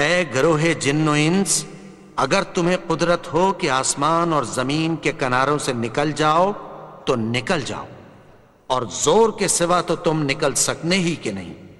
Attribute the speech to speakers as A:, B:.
A: ए गरोहे जिन्नो इंस, अगर तुम्हें कुदरत हो कि आसमान और जमीन के किनारों से निकल जाओ तो निकल जाओ, और जोर के सिवा तो तुम निकल सकने ही के नहीं।